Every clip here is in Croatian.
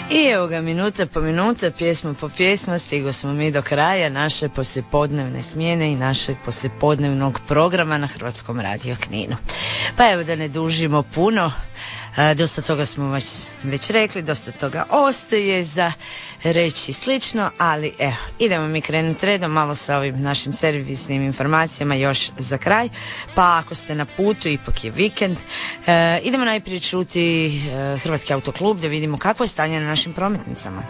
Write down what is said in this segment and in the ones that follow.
I evo ga, minuta po minuta, pjesma po pjesma, stigo smo mi do kraja naše poslijepodnevne smjene i našeg poslijepodnevnog programa na Hrvatskom radiju Kninu. Pa evo, da ne dužimo puno, dosta toga smo već rekli, dosta toga ostaje za reći slično, ali evo, idemo mi krenuti redom malo sa ovim našim servisnim informacijama još za kraj. Pa ako ste na putu, ipak je vikend, idemo najprije čuti Hrvatski autoklub da vidimo kakvo je stanje na našim prometnicama.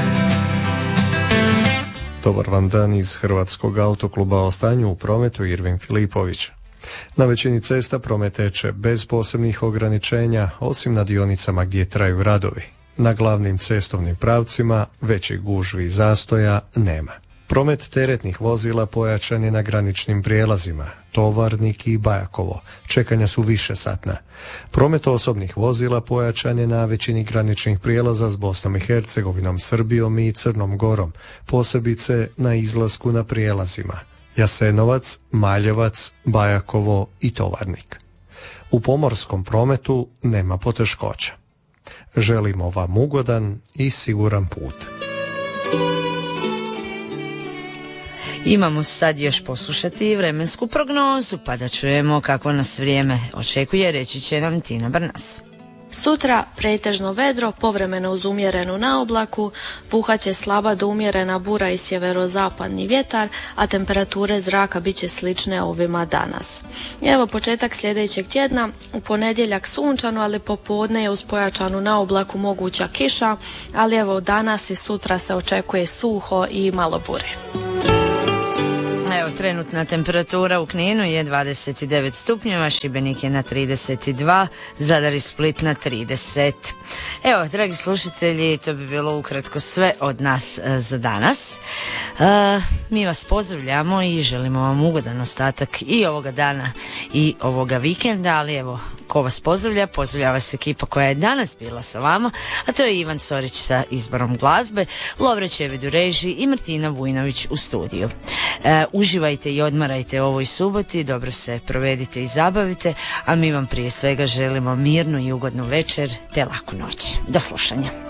Dobar vam dan iz Hrvatskog autokluba. O stanju u prometu Irvin Filipović. Na većini cesta promet teče bez posebnih ograničenja, osim na dionicama gdje traju radovi. Na glavnim cestovnim pravcima većih gužvi i zastoja nema. Promet teretnih vozila pojačan je na graničnim prijelazima, Tovarnik i Bajakovo. Čekanja su višesatna. Promet osobnih vozila pojačan je na većini graničnih prijelaza s Bosnom i Hercegovinom, Srbijom i Crnom Gorom, posebice na izlasku na prijelazima Jasenovac, Maljevac, Bajakovo i Tovarnik. U pomorskom prometu nema poteškoća. Želimo vam ugodan i siguran put. Imamo sad još poslušati vremensku prognozu, pa da čujemo kako nas vrijeme očekuje, reći će nam Tina Brnas. Sutra pretežno vedro, povremeno uz umjerenu naoblaku, puhaće slaba do umjerena bura i sjeverozapadni vjetar, a temperature zraka bit će slične ovima danas. I evo početak sljedećeg tjedna, u ponedjeljak sunčano, ali popodne je uz pojačanu naoblaku moguća kiša, ali evo danas i sutra se očekuje suho i malo bure. Evo, trenutna temperatura u Kninu je 29 stupnjeva, Šibenik je na 32, Zadar i Split na 30. Evo, dragi slušatelji, to bi bilo ukratko sve od nas za danas. Mi vas pozdravljamo i želimo vam ugodan ostatak i ovoga dana i ovoga vikenda, ali evo, ko vas pozdravlja vas ekipa koja je danas bila sa vama, a to je Ivan Sorić sa izborom glazbe, Lovre Čevid u režiji i Martina Vujnović u studiju. Uživajte i odmarajte ovoj suboti, dobro se provedite i zabavite, a mi vam prije svega želimo mirnu i ugodnu večer te laku noć. Do slušanja.